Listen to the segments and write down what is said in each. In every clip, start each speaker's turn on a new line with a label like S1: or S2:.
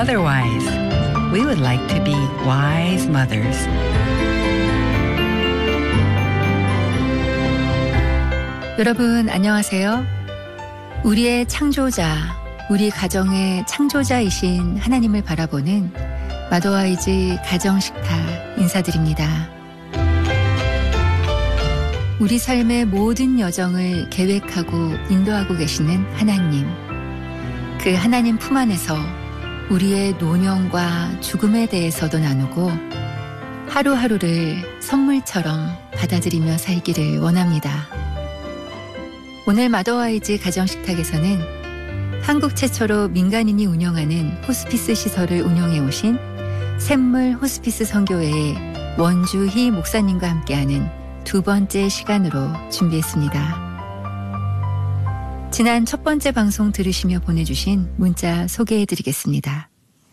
S1: otherwise. We would like to be wise mothers.
S2: 여러분 안녕하세요. 우리의 창조자, 우리 가정의 창조자이신 하나님을 바라보는 마더와이즈 가정식탁 인사드립니다. 우리 삶의 모든 여정을 계획하고 인도하고 계시는 하나님, 그 하나님 품 안에서 우리의 노년과 죽음에 대해서도 나누고 하루하루를 선물처럼 받아들이며 살기를 원합니다. 오늘 마더와이즈 가정식탁에서는 한국 최초로 민간인이 운영하는 호스피스 시설을 운영해 오신 샘물 호스피스 선교회의 원주희 목사님과 함께하는 두 번째 시간으로 준비했습니다. 지난 첫 번째 방송 들으시며 보내주신 문자 소개해드리겠습니다.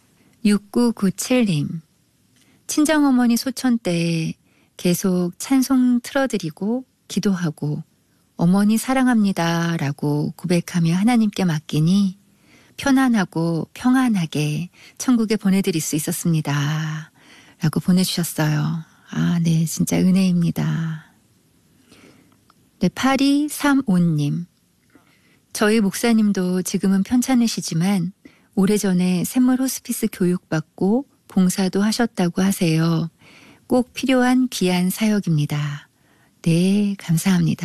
S2: 6997님, 친정어머니 소천 때에 계속 찬송 틀어드리고 기도하고 어머니 사랑합니다 라고 고백하며 하나님께 맡기니 편안하고 평안하게 천국에 보내드릴 수 있었습니다 라고 보내주셨어요. 네, 진짜 은혜입니다. 네, 8235님, 저희 목사님도 지금은 편찮으시지만 오래전에 샘물 호스피스 교육받고 봉사도 하셨다고 하세요. 꼭 필요한 귀한 사역입니다. 네, 감사합니다.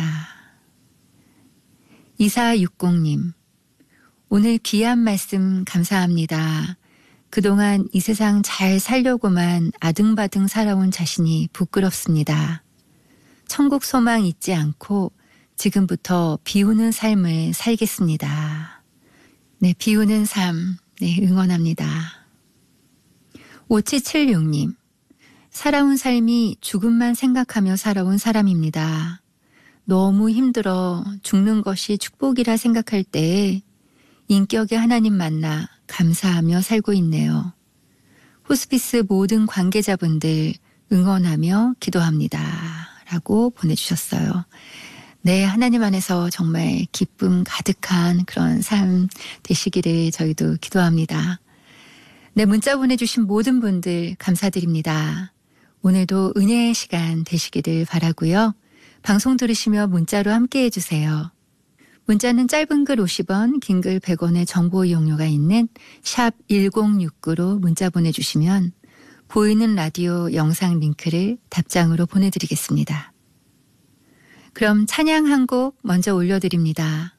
S2: 2460님, 오늘 귀한 말씀 감사합니다. 그동안 이 세상 잘 살려고만 아등바등 살아온 자신이 부끄럽습니다. 천국 소망 잊지 않고 지금부터 비우는 삶을 살겠습니다. 네, 비우는 삶, 네, 응원합니다. 5776님, 살아온 삶이 죽음만 생각하며 살아온 사람입니다. 너무 힘들어 죽는 것이 축복이라 생각할 때에 인격의 하나님 만나 감사하며 살고 있네요. 호스피스 모든 관계자분들 응원하며 기도합니다. 라고 보내주셨어요. 네, 하나님 안에서 정말 기쁨 가득한 그런 삶 되시기를 저희도 기도합니다. 네, 문자 보내주신 모든 분들 감사드립니다. 오늘도 은혜의 시간 되시기를 바라고요. 방송 들으시며 문자로 함께 해주세요. 문자는 짧은 글 50원, 긴 글 100원의 정보 이용료가 있는 샵 1069로 문자 보내주시면 보이는 라디오 영상 링크를 답장으로 보내드리겠습니다. 그럼 찬양 한 곡 먼저 올려드립니다.